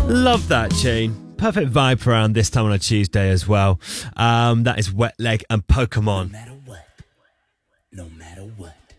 Love that tune. Perfect vibe for around this time on a Tuesday as well. That is Wet Leg and Pokemon. No matter what.